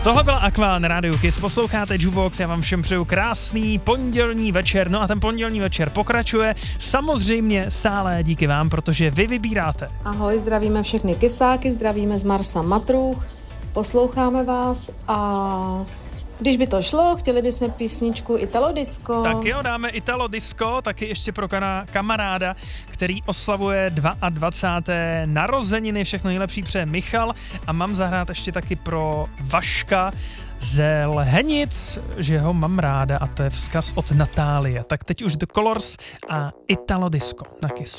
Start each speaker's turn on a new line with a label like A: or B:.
A: Tohle byla Aqua na rádiu Kiss, posloucháte Jukebox, já vám všem přeju krásný pondělní večer, no a ten pondělní večer pokračuje samozřejmě stále díky vám, protože vy vybíráte.
B: Ahoj, zdravíme všechny kysáky, zdravíme z Marsa Matruch, posloucháme vás a když by to šlo, chtěli bychom písničku Italo Disco.
A: Tak jo, dáme Italo Disco, taky ještě pro kamaráda, který oslavuje 22. narozeniny, všechno nejlepší přeje Michal a mám zahrát ještě taky pro Vaška ze Lhenic, že ho mám ráda a to je vzkaz od Natálie. Tak teď už The Colors a Italo Disco na Kiss.